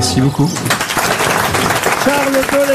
Merci beaucoup. Charles Dolé.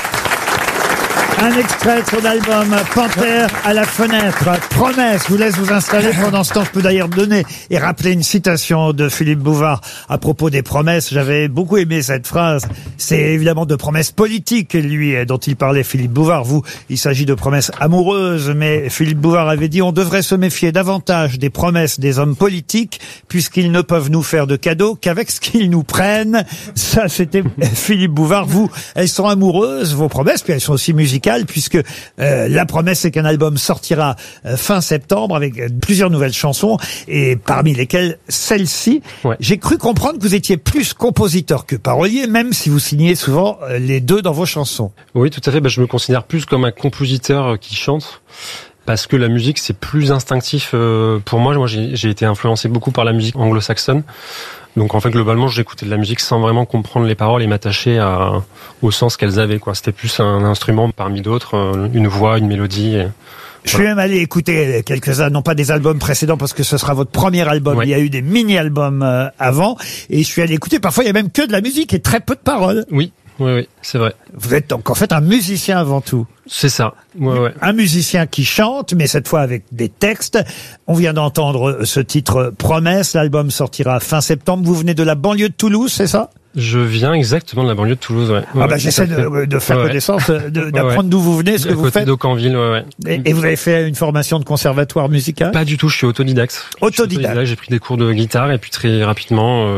Un extrait de son album Panthère à la fenêtre. Promesse. Je vous laisse vous installer. Pendant ce temps, je peux d'ailleurs donner et rappeler une citation de Philippe Bouvard à propos des promesses. J'avais beaucoup aimé cette phrase. C'est évidemment de promesses politiques, lui, dont il parlait, Philippe Bouvard. Vous, il s'agit de promesses amoureuses, mais Philippe Bouvard avait dit on devrait se méfier davantage des promesses des hommes politiques, puisqu'ils ne peuvent nous faire de cadeaux qu'avec ce qu'ils nous prennent. Ça, c'était Philippe Bouvard. Vous, elles sont amoureuses, vos promesses, puis elles sont aussi musicales, puisque la promesse, c'est qu'un album sortira fin septembre avec plusieurs nouvelles chansons, et parmi lesquelles celle-ci. Ouais. J'ai cru comprendre que vous étiez plus compositeur que parolier, même si vous signez souvent les deux dans vos chansons. Oui, tout à fait. Je me considère plus comme un compositeur qui chante. Parce que la musique, c'est plus instinctif pour moi. Moi, j'ai été influencé beaucoup par la musique anglo-saxonne. Donc, en fait, globalement, j'écoutais de la musique sans vraiment comprendre les paroles et m'attacher au sens qu'elles avaient, quoi. C'était plus un instrument parmi d'autres, une voix, une mélodie. Je suis même allé écouter quelques-uns, non pas des albums précédents, parce que ce sera votre premier album. Oui. Il y a eu des mini-albums avant. Et je suis allé écouter. Parfois, il y a même que de la musique et très peu de paroles. Oui, c'est vrai. Vous êtes donc en fait un musicien avant tout. C'est ça. Ouais. Un musicien qui chante, mais cette fois avec des textes. On vient d'entendre ce titre Promesse. L'album sortira fin septembre. Vous venez de la banlieue de Toulouse, c'est ça ? Je viens exactement de la banlieue de Toulouse, ouais. J'essaie de faire connaissance, d'apprendre d'où vous venez, ce que vous faites. d'Aucanville, Et vous avez fait une formation de conservatoire musical ? Pas du tout, je suis autodidacte. J'ai pris des cours de guitare et puis très rapidement,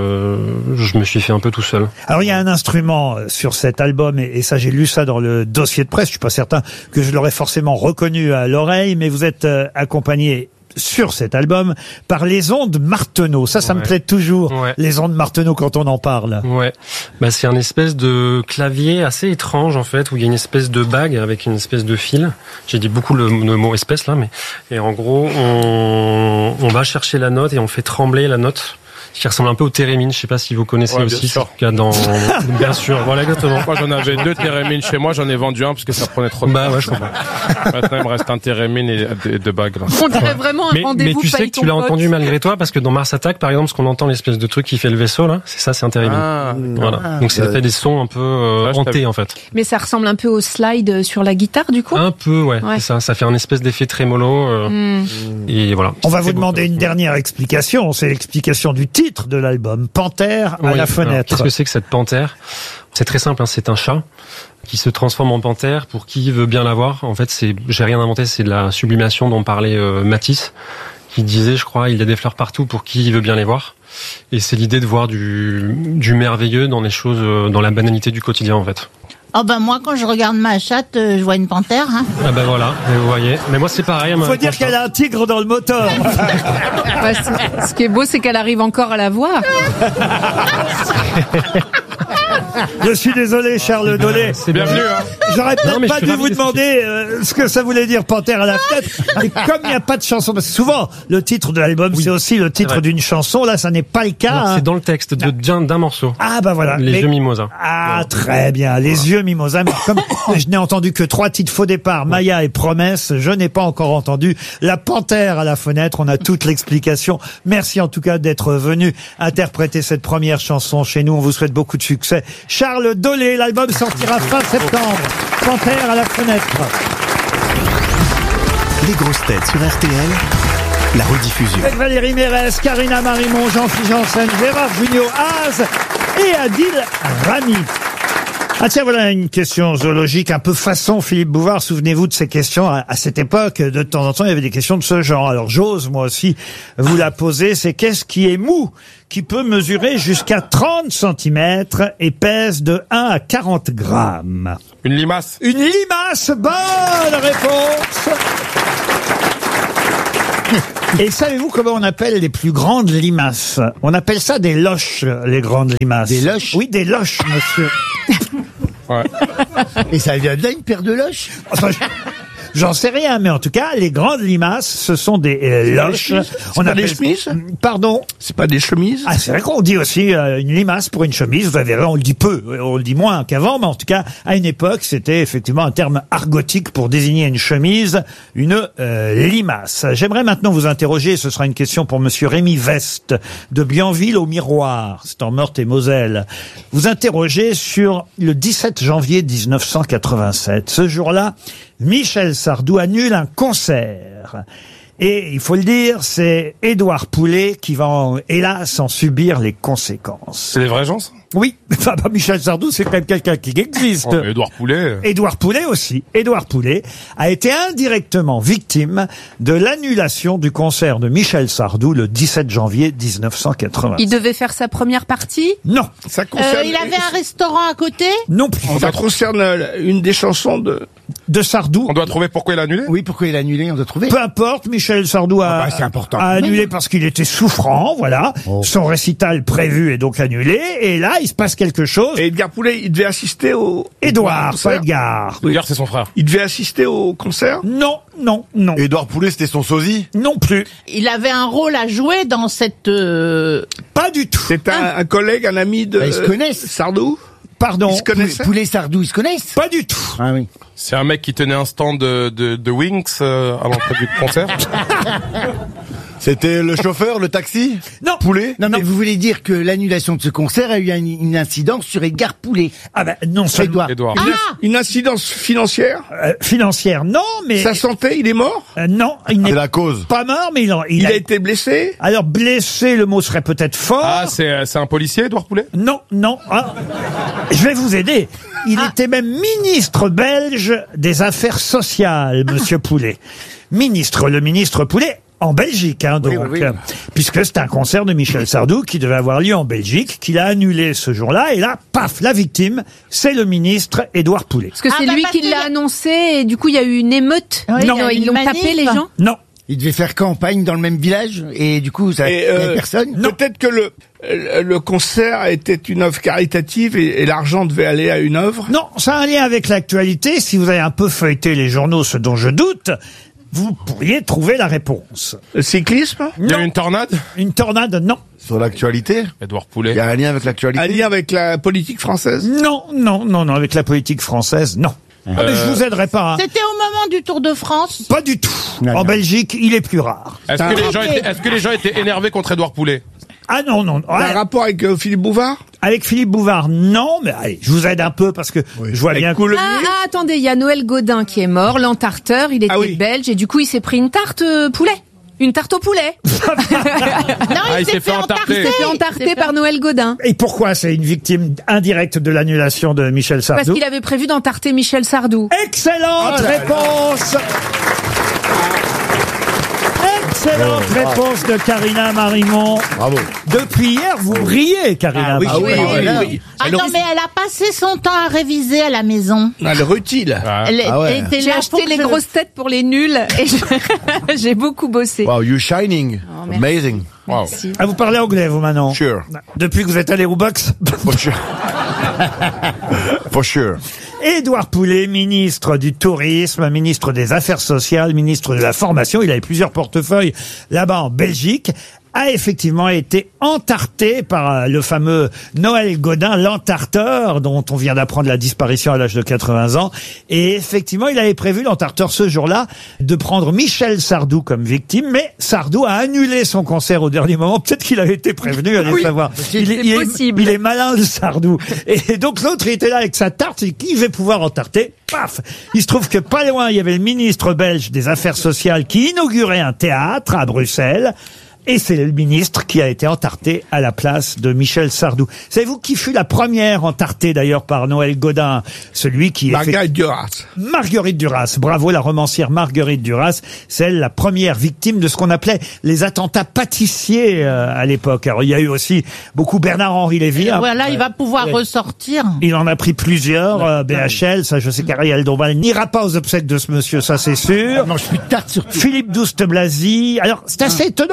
je me suis fait un peu tout seul. Alors il y a un instrument sur cet album, et ça j'ai lu ça dans le dossier de presse, je suis pas certain que je l'aurais forcément reconnu à l'oreille, mais vous êtes accompagné sur cet album par les ondes Martenot. Ça me plaît toujours, les ondes Martenot, quand on en parle. Ouais. C'est un espèce de clavier assez étrange, en fait, où il y a une espèce de bague avec une espèce de fil. J'ai dit beaucoup le mot espèce, là, mais, et en gros, on va chercher la note et on fait trembler la note, qui ressemble un peu au thérémine. Je sais pas si vous connaissez aussi. Bien sûr. Voilà, exactement. Moi, j'en avais 2 thérémines chez moi. J'en ai vendu un parce que ça prenait trop de temps. Je comprends. Maintenant, il me reste un thérémine et 2 bagues. Là. On dirait vraiment un rendez-vous. Mais tu sais que tu l'as entendu malgré toi, parce que dans Mars Attack, par exemple, ce qu'on entend, l'espèce de truc qui fait le vaisseau, là, c'est un thérémine. Voilà. Donc, ça fait des sons un peu hantés, en fait. Mais ça ressemble un peu au slide sur la guitare, du coup? Un peu, ouais. C'est ça. Ça fait un espèce d'effet trémolo. Et voilà. On va vous demander une dernière explication. C'est l'explication du titre de l'album. Panthère à la fenêtre. Qu'est-ce que c'est que cette panthère ? C'est très simple, c'est un chat qui se transforme en panthère pour qui veut bien l'avoir. En fait, j'ai rien inventé, c'est de la sublimation dont parlait Matisse, qui disait, je crois, il y a des fleurs partout pour qui veut bien les voir. Et c'est l'idée de voir du merveilleux dans les choses, dans la banalité du quotidien, en fait. Moi, quand je regarde ma chatte, je vois une panthère. Voilà, vous voyez. Mais moi, c'est pareil. Faut dire qu'elle a un tigre dans le moteur. Ce qui est beau, c'est qu'elle arrive encore à la voir. Je suis désolé, Charles Dolé. C'est bienvenu. J'aurais peut-être pas dû vous demander ce que ça voulait dire Panthère à la fenêtre. Et comme il n'y a pas de chanson, parce que souvent le titre de l'album c'est aussi le titre d'une chanson. Là, ça n'est pas le cas. Non, c'est dans le texte d'un morceau. Voilà. Les yeux mimosa. Très bien. Les yeux mimosa. Mais comme je n'ai entendu que 3 titres Faux départ, Maya et Promesse, je n'ai pas encore entendu la Panthère à la fenêtre. On a toute l'explication. Merci en tout cas d'être venu interpréter cette première chanson chez nous. On vous souhaite beaucoup de succès. Charles Dolé, l'album sortira fin septembre. Panthère à la fenêtre. Les grosses têtes sur RTL, la rediffusion. Avec Valérie Mérès, Karina Marimon, Jean-Philippe Janssen, Gérard Jugnot, Az et Adil Rami. Tiens, voilà une question zoologique un peu façon Philippe Bouvard. Souvenez-vous de ces questions à cette époque. De temps en temps, il y avait des questions de ce genre. Alors j'ose moi aussi vous la poser. C'est qu'est-ce qui est mou, qui peut mesurer jusqu'à 30 cm et pèse de 1 à 40 grammes? Une limace. Une limace. Bonne réponse. Et savez-vous comment on appelle les plus grandes limaces? On appelle ça des loches, les grandes limaces. Des loches? Oui, des loches, monsieur. Et ça vient de là, une paire de loches? J'en sais rien, mais en tout cas, les grandes limaces, ce sont des loches. On a des chemises. Pardon. C'est pas des chemises. Ah, c'est vrai qu'on dit aussi une limace pour une chemise. Vous avez raison, on le dit peu, on le dit moins qu'avant, mais en tout cas, à une époque, c'était effectivement un terme argotique pour désigner une chemise, une limace. J'aimerais maintenant vous interroger, ce sera une question pour monsieur Rémi Veste de Bienville au Miroir, c'est en Meurthe-et-Moselle. Vous interrogez sur le 17 janvier 1987. Ce jour-là, Michel Sardou annule un concert. Et il faut le dire, c'est Édouard Poulet qui va, hélas, en subir les conséquences. C'est des vrais gens, ça? Oui, enfin, pas Michel Sardou, c'est quand même quelqu'un qui existe. Oh, Édouard Poulet. Édouard Poulet aussi. Édouard Poulet a été indirectement victime de l'annulation du concert de Michel Sardou le 17 janvier 1980. Il devait faire sa première partie. Non. Ça concerne. Il avait un restaurant à côté. Non plus. Ça concerne une des chansons De Sardou. On doit trouver pourquoi il a annulé? Oui, pourquoi il a annulé, on doit trouver. Peu importe, Michel Sardou c'est important. a annulé parce qu'il était souffrant, voilà. Son récital prévu est donc annulé, et là, il se passe quelque chose. Et Edgar Poulet, il devait assister au Édouard, concert. pas Edgar. Edgar, c'est son frère. Il devait assister au concert. Non, non, non. Édouard Poulet, c'était son sosie? Non plus. Il avait un rôle à jouer dans cette. Pas du tout. C'est un collègue, un ami de. Ils se connaissent. Sardou. Pardon. Ils se connaissaient. Poulet Sardou, ils se connaissent. Pas du tout. Ah oui. C'est un mec qui tenait un stand de Wings à l'entrée du concert. C'était le chauffeur, le taxi? Non. Poulet? Non, mais vous voulez dire que l'annulation de ce concert a eu une incidence sur Edgar Poulet. Ah ben, non seulement. Édouard. Une incidence financière. Financière, non, mais. Sa santé, il est mort. Non, il n'est C'est la cause. pas mort, mais Il a été blessé. Alors, blessé, le mot serait peut-être fort. Ah, c'est un policier, Édouard Poulet? Non, non. Ah. Je vais vous aider. Il était même ministre belge des Affaires sociales, monsieur Poulet. Le ministre Poulet. En Belgique, hein, donc, puisque c'est un concert de Michel Sardou qui devait avoir lieu en Belgique, qu'il a annulé ce jour-là, et là, paf, la victime, c'est le ministre Édouard Poulet. Parce que c'est lui qui l'a annoncé et du coup il y a eu une émeute. Oui, Non, Ils l'ont tapé les gens. Non, Il devait faire campagne dans le même village et du coup, il y avait personne. Peut-être que le concert était une œuvre caritative et l'argent devait aller à une œuvre. non, ça a un lien avec l'actualité. Si vous avez un peu feuilleté les journaux, ce dont je doute, vous pourriez trouver la réponse. Le cyclisme. Il y a Non. eu une tornade? Une tornade, non. Sur l'actualité? Édouard Il Poulet. y a un lien avec l'actualité? Un lien avec la politique française. Non, non, non, non, avec la politique française, non. Ah, mais je vous aiderai pas, hein. C'était au moment du Tour de France. Pas du tout. Non, En non. Belgique, il est plus rare. Est-ce que les gens étaient énervés contre Édouard Poulet? Ah non, non. Un Ouais, rapport avec Philippe Bouvard. avec Philippe Bouvard, non, mais allez, je vous aide un peu parce que je vois bien. Coulommiers. Attendez, il y a Noël Godin qui est mort, l'entarteur, il était Ah oui. belge et du coup il s'est pris une tarte poulet. Une tarte au poulet. Non, il s'est fait entarter. Il s'est fait entarter par Noël Godin. Et pourquoi c'est une victime indirecte de l'annulation de Michel Parce Sardou? qu'il avait prévu d'entarter Michel Sardou. Excellente réponse. Excellente réponse de Karina Marimon. Bravo. Depuis hier, vous brillez, Karina Marimon. Ah non, mais elle a passé son temps à réviser à la maison. Le rutile. Elle ouais. était J'ai là acheté pour que les je- grosses têtes pour les nuls et j'ai beaucoup bossé. Wow, you're shining. merci. Amazing. Wow. Merci. Ah, vous parlez anglais, vous, maintenant? Sure. Depuis que vous êtes allé au box? For sure. For sure. Édouard Poulet, ministre du Tourisme, ministre des Affaires sociales, ministre de la Formation, il avait plusieurs portefeuilles là-bas en Belgique, a effectivement été entarté par le fameux Noël Godin, l'entarteur, dont on vient d'apprendre la disparition à l'âge de 80 ans. Et effectivement, il avait prévu, l'entarteur, ce jour-là, de prendre Michel Sardou comme victime, mais Sardou a annulé son concert au dernier moment. Peut-être qu'il avait été prévenu, allez savoir. possible. Il est malin, le Sardou. Et donc l'autre, il était là avec sa tarte, et qui je vais pouvoir entarter? Paf! Il se trouve que pas loin, il y avait le ministre belge des Affaires sociales qui inaugurait un théâtre à Bruxelles. Et c'est le ministre qui a été entarté à la place de Michel Sardou. Savez-vous qui fut la première entartée d'ailleurs par Noël Godin? Celui qui Marguerite Duras. Marguerite Duras. Bravo, la romancière Marguerite Duras. C'est elle la première victime de ce qu'on appelait les attentats pâtissiers à l'époque. Alors il y a eu aussi beaucoup Bernard-Henri Lévy. hein. Voilà, il va pouvoir ressortir. Il en a pris plusieurs, BHL, ça je sais qu'Ariel Dombal n'ira pas aux obsèques de ce monsieur, ça c'est sûr. Non, je suis de tarte surtout. Philippe Douste-Blazy. Alors c'est assez étonnant quand on regarde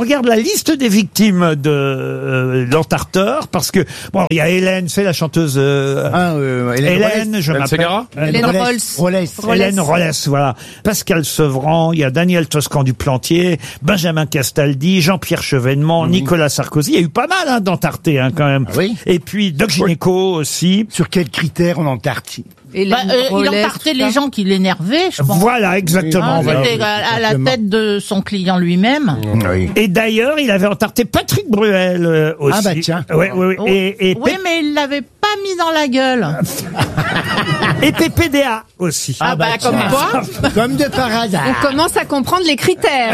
regarde la liste des victimes de l'Entarteur, parce que bon, il y a Hélène, c'est la chanteuse Hélène, je m'appelle Ségara Hélène Rollès. Hélène Rollès, voilà. Pascal Sevran, il y a Daniel Toscan du Plantier, Benjamin Castaldi, Jean-Pierre Chevènement, Nicolas Sarkozy. Il y a eu pas mal d'Entartés quand même. Ah oui. Et puis Doc Gynéco aussi. Sur quels critères on entartit? Hélène Il Rollès, entartait tout les ça. gens qui l'énervaient, je pense. Voilà, exactement. Hein, Voilà. c'était à la tête de son client lui-même. Oui. Et d'ailleurs, il avait entarté Patrick Bruel aussi. Ah bah tiens. Ouais, ouais, ouais. Et Oui, mais il l'avait pas mis dans la gueule. et PPDA aussi. Ah bah comme quoi. Comme de par On hasard. commence à comprendre les critères.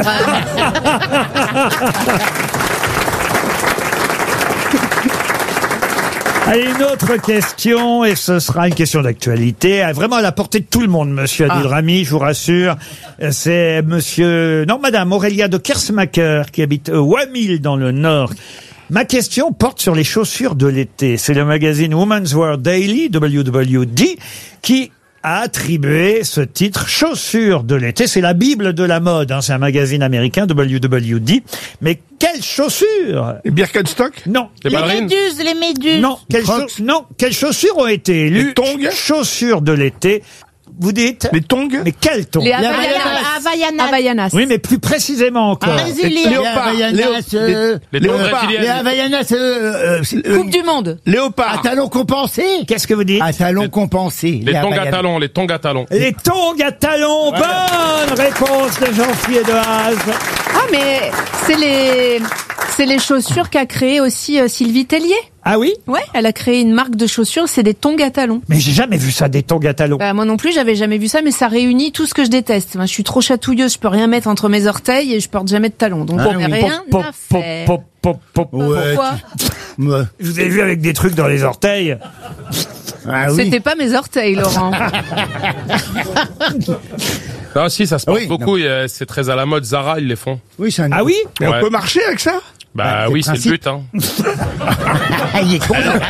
Allez, une autre question, et ce sera une question d'actualité, vraiment à la portée de tout le monde, monsieur Adil Rami, je vous rassure. C'est madame Aurélia de Kersmacher, qui habite Wamil dans le Nord. Ma question porte sur les chaussures de l'été. C'est le magazine Women's Wear Daily, WWD, qui a attribué ce titre chaussures de l'été. C'est la Bible de la mode, c'est un magazine américain, WWD. Mais quelles chaussures? Et Birkenstock? Non. Les ballerines? Les méduses. Non, quelles chaussures ont été élues Les tongs? chaussures de l'été? Vous dites? Les tongs? Mais quelles tongs? Les Havaianas. Havaianas. Oui, mais plus précisément encore. Brésiliens. Léopard. Les Léopard. Les Havaianas, Coupe du monde. à Léopard. talons compensés. Qu'est-ce que vous dites? À talons compensés. Les tongs à Havaianas. talons, les tongs à talons. Les tongs à talons. Bonne réponse de Jean-Philippe de Haas. Ah, mais c'est les chaussures qu'a créé aussi Sylvie Tellier. Ah oui? Ouais, elle a créé une marque de chaussures, c'est des tongs à talons. Mais j'ai jamais vu ça, des tongs à talons. Bah, moi non plus, j'avais jamais vu ça, mais ça réunit tout ce que je déteste. Moi, je suis trop chatouilleuse, je peux rien mettre entre mes orteils et je porte jamais de talons. Donc, Ah on n'a oui. rien à faire. Ouais, Pourquoi Ouais. Je vous ai vu avec des trucs dans les orteils. Ah oui. C'était pas mes orteils, Laurent. Non, si, ça se porte Oui, beaucoup. C'est très à la mode. Zara, ils les font. Oui, c'est un... Ah oui? Mais Ouais. on peut marcher avec ça? Bah c'est oui, le c'est le principe. but. Hein. Il est con.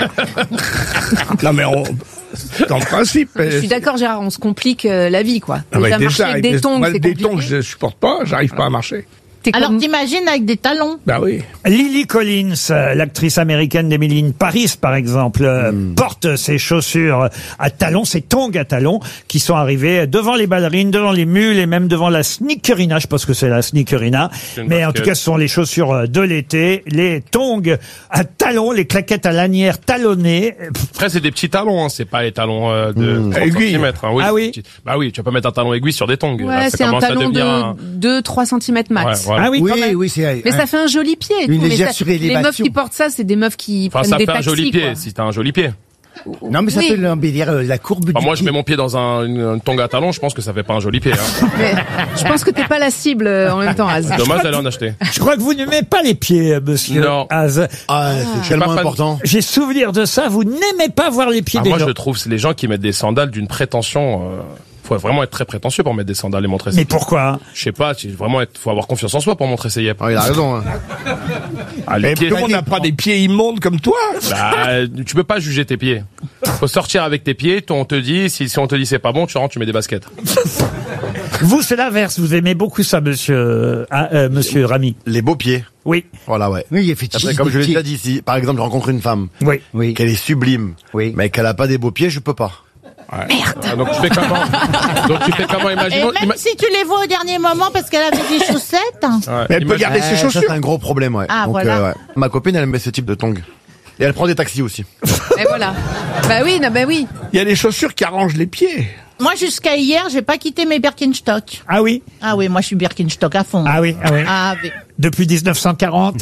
Non, mais dans le principe. Je suis d'accord, Gérard, on se complique la vie, quoi. Ah bah, Déjà, marcher avec des tongs, moi, c'est des compliqué. tongs, je supporte pas, j'arrive pas à marcher. T'es Alors comme- t'imagines avec des talons. Bah oui. Lily Collins, l'actrice américaine d'Emily in Paris, par exemple, porte ses chaussures à talons, ses tongs à talons, qui sont arrivés devant les ballerines, devant les mules et même devant la sneakerina. Je pense que c'est la sneakerina. C'est une Mais en basket. tout cas, ce sont les chaussures de l'été, les tongs à talons, les claquettes à lanières talonnées. Après, c'est des petits talons. Hein. C'est pas les talons de 30 Aiguille. cm. Hein. Oui, Ah oui. Bah oui, tu vas pas mettre un talon aiguille sur des tongs. Ouais, Là, ça c'est un commence à talon devenir de 2-3 cm max. Ouais, voilà. Ah oui, quand même. Oui, c'est... Mais ça fait un joli pied. et Une tout, mais légère ça- surélévation. Les meufs qui portent ça, c'est des meufs qui Enfin, prennent ça des fait un taxis, joli pied, quoi. si t'as un joli pied. Non, mais ça Oui. peut embellir la courbe Enfin, du moi, je pied. mets mon pied dans une tongue à talons, je pense que ça fait pas un joli pied. Hein. Mais je pense que t'es pas la cible en même temps, Az. Dommage d'aller en acheter. Je crois que vous n'aimez pas les pieds, monsieur Non. Az. Ah, c'est tellement pas fan. important. J'ai souvenir de ça, vous n'aimez pas voir les pieds Ah, des moi, gens. je trouve c'est les gens qui mettent des sandales d'une prétention. Faut vraiment être très prétentieux pour mettre des sandales et montrer ses Mais pieds. pourquoi? Je sais pas, faut avoir confiance en soi pour montrer ses yeux. Ah, il a raison. Hein. Ah, les Mais pieds, tout le monde n'a pas des pieds immondes comme toi. bah, tu peux pas juger tes pieds. Faut sortir avec tes pieds, on te dit, si on te dit c'est pas bon, tu rentres, tu mets des baskets. Vous, c'est l'inverse. Vous aimez beaucoup ça, monsieur Rami. Les beaux pieds. Oui, Voilà, ouais. Oui, effectivement. Après, comme je l'ai déjà dit, si par exemple je rencontre une femme, oui. Oui. qu'elle est sublime, Oui. mais qu'elle a pas des beaux pieds, je peux pas. Ah, donc tu fais comment? Donc tu fais comment? Et Imaginons. même si tu les vois au dernier moment parce qu'elle avait des chaussettes. Ouais, Mais elle peut imagine- garder ses Ça, chaussures. c'est un gros problème, ouais. Ah, Donc, voilà. ouais. Ma copine, elle met ce type de tongs. Et elle prend des taxis aussi. Et voilà. Bah oui, non, bah oui. Il y a des chaussures qui arrangent les pieds. Moi jusqu'à hier, j'ai pas quitté mes Birkenstock. Ah oui, Ah oui, moi je suis Birkenstock à fond. ah oui, ah oui. Ah oui. Depuis 1940.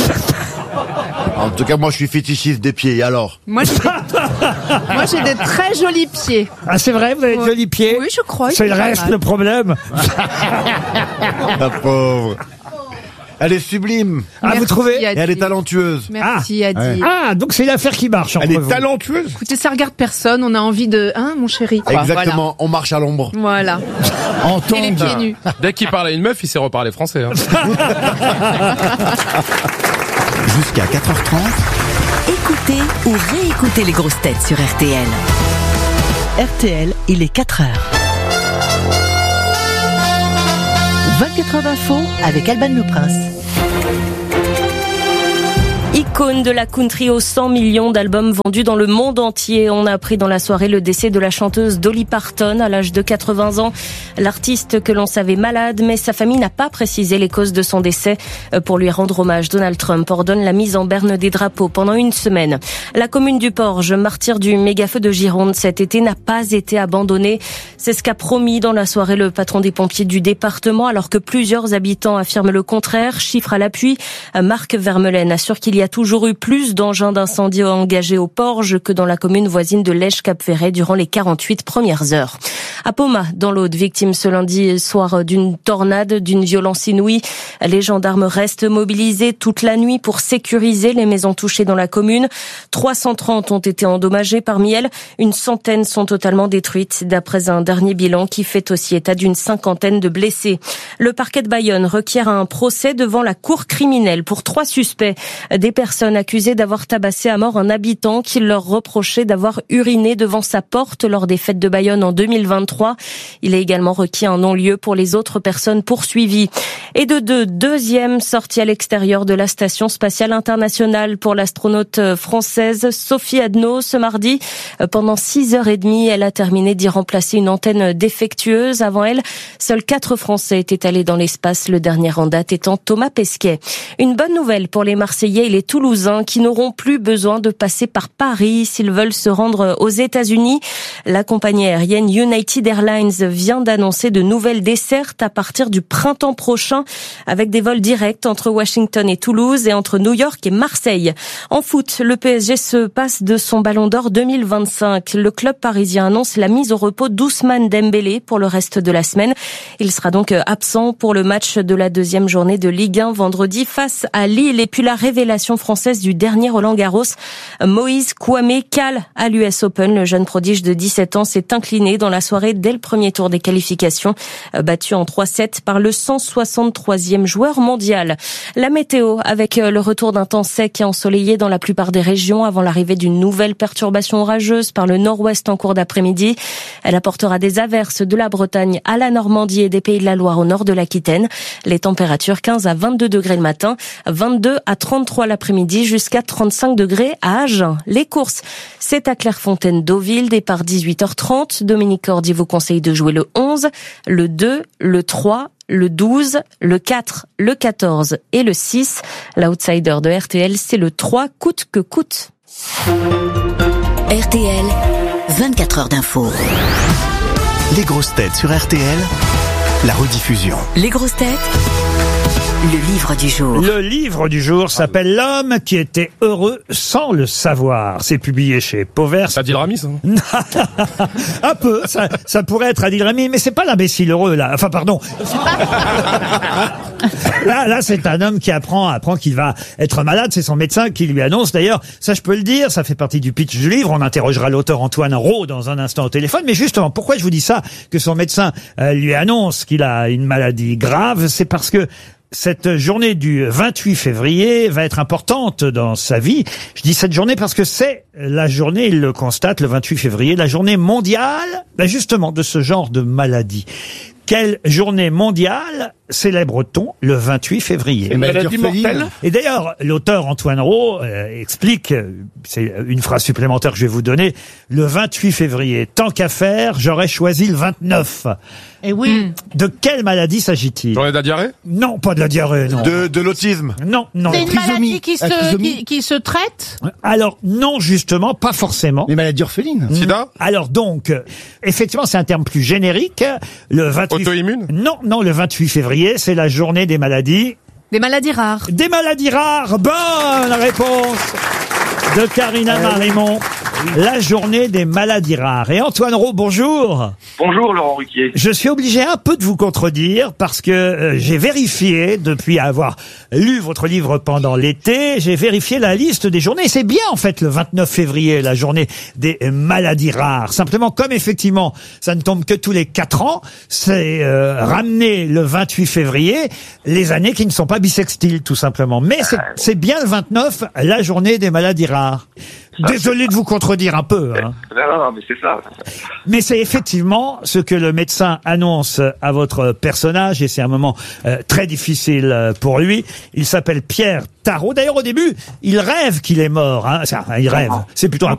En tout cas, moi, je suis fétichiste des pieds. Et alors? Moi, j'ai des très jolis pieds. Ah, c'est vrai, vous avez de Ouais. jolis pieds. Oui, je crois. C'est ils le sont pas reste mal. le problème. La pauvre. Elle est sublime. Ah, vous Merci, trouvez? Et Adil. elle est talentueuse. Merci, Adil. Ah, donc c'est l'affaire qui marche entre Elle est vous. talentueuse. Écoutez, ça regarde personne. On a envie de... Hein, mon chéri? Exactement. On marche à l'ombre. Voilà. En Et les tongs. pieds nus. Dès qu'il parle à une meuf, il sait reparler français. Hein. Jusqu'à 4h30, Écoutez ou réécoutez les grosses têtes sur RTL. RTL, il est 4h. 24 heures d'info avec Alban Le Prince. Icône de la country aux 100 millions d'albums vendus dans le monde entier. On a appris dans la soirée le décès de la chanteuse Dolly Parton à l'âge de 80 ans. L'artiste que l'on savait malade, mais sa famille n'a pas précisé les causes de son décès. Pour lui rendre hommage, Donald Trump ordonne la mise en berne des drapeaux pendant une semaine. La commune du Porge, martyr du méga-feu de Gironde cet été, n'a pas été abandonnée. C'est ce qu'a promis dans la soirée le patron des pompiers du département, alors que plusieurs habitants affirment le contraire. Chiffre à l'appui, Marc Vermeulen assure qu'il y a toujours eu plus d'engins d'incendie engagés au Porge que dans la commune voisine de Lège-Cap-Ferret durant les 48 premières heures. À Poma, dans l'Aude, victime ce lundi soir d'une tornade d'une violence inouïe. Les gendarmes restent mobilisés toute la nuit pour sécuriser les maisons touchées dans la commune. 330 ont été endommagées. Parmi elles, une centaine sont totalement détruites, d'après un dernier bilan qui fait aussi état d'une cinquantaine de blessés. Le parquet de Bayonne requiert un procès devant la cour criminelle pour 3 suspects. Des personnes accusées d'avoir tabassé à mort un habitant qui leur reprochait d'avoir uriné devant sa porte lors des fêtes de Bayonne en 2023. Il est également requis un non-lieu pour les autres personnes poursuivies. Et deuxième sortie à l'extérieur de la Station spatiale internationale pour l'astronaute française Sophie Adno ce mardi. Pendant 6h30, elle a terminé d'y remplacer une antenne défectueuse. Avant elle, seuls 4 Français étaient allés dans l'espace, le dernier en date étant Thomas Pesquet. Une bonne nouvelle pour les Marseillais et les Toulousains qui n'auront plus besoin de passer par Paris s'ils veulent se rendre aux États-Unis. La compagnie aérienne United Airlines vient d'annoncer de nouvelles dessertes à partir du printemps prochain avec des vols directs entre Washington et Toulouse et entre New York et Marseille. En foot, le PSG se passe de son Ballon d'Or 2025. Le club parisien annonce la mise au repos d'Ousmane Dembélé pour le reste de la semaine. Il sera donc absent pour le match de la 2e journée de Ligue 1 vendredi face à Lille. Et puis la révélation française du dernier Roland-Garros, Moïse Kouamé cale à l'US Open. Le jeune prodige de 17 ans s'est incliné dans la soirée dès le premier tour des qualifications, battu en 3-7 par le 163e joueur mondial. La météo avec le retour d'un temps sec et ensoleillé dans la plupart des régions avant l'arrivée d'une nouvelle perturbation orageuse par le nord-ouest en cours d'après-midi. Elle apportera des averses de la Bretagne à la Normandie et des Pays de la Loire au nord de l'Aquitaine. Les températures 15 à 22 degrés le matin, 22 à 33 l'après-midi jusqu'à 35 degrés à Agen. Les courses, c'est à Clairefontaine-Deauville, départ 18h30. Dominique Cordy vous conseille de jouer le 11, le 2, le 3, le 12, le 4, le 14 et le 6. L'outsider de RTL, c'est le 3, coûte que coûte. RTL, 24 heures d'info. Les grosses têtes sur RTL, la rediffusion. Les grosses têtes, le livre du jour. Le livre du jour s'appelle L'homme qui était heureux sans le savoir. C'est publié chez Pauvert. C'est Adil Rami, ça? Un peu, ça pourrait être Adil Rami, mais c'est pas l'imbécile heureux, là. Enfin, pardon. Là, c'est un homme qui apprend qu'il va être malade. C'est son médecin qui lui annonce. D'ailleurs, ça, je peux le dire, ça fait partie du pitch du livre. On interrogera l'auteur Antoine Roux dans un instant au téléphone. Mais justement, pourquoi je vous dis ça, que son médecin lui annonce qu'il a une maladie grave? C'est parce que cette journée du 28 février va être importante dans sa vie. Je dis cette journée parce que c'est la journée, il le constate, le 28 février, la journée mondiale, justement, de ce genre de maladie. Quelle journée mondiale célèbre-t-on le 28 février? Une maladie mortelle. Et d'ailleurs, l'auteur Antoine Roux explique, c'est une phrase supplémentaire que je vais vous donner, le 28 février, tant qu'à faire, j'aurais choisi le 29. Et oui. De quelle maladie s'agit-il? J'aurais de la diarrhée? Non, pas de la diarrhée, non. De l'autisme. Non, non. C'est une maladie qui se traite? Alors, non, justement, pas forcément. Les maladies orphelines. Sida? Alors donc, effectivement, c'est un terme plus générique. Le 28... Auto-immune? Non, le 28 février, c'est la journée des maladies. Des maladies rares. Des maladies rares. Bonne réponse de Karina Marimont. La journée des maladies rares. Et Antoine Roux, bonjour. Bonjour Laurent Ruquier. Je suis obligé un peu de vous contredire parce que j'ai vérifié, depuis avoir lu votre livre pendant l'été, j'ai vérifié la liste des journées. C'est bien en fait le 29 février, la journée des maladies rares. Simplement, comme effectivement ça ne tombe que tous les 4 ans, c'est ramener le 28 février les années qui ne sont pas bissextiles tout simplement. Mais c'est bien le 29, la journée des maladies rares. Désolé de vous contredire un peu. Hein. Non, mais c'est ça. Mais c'est effectivement ce que le médecin annonce à votre personnage, et c'est un moment très difficile pour lui. Il s'appelle Pierre Tarot. D'ailleurs, au début, il rêve qu'il est mort. Hein. Il rêve. C'est plutôt un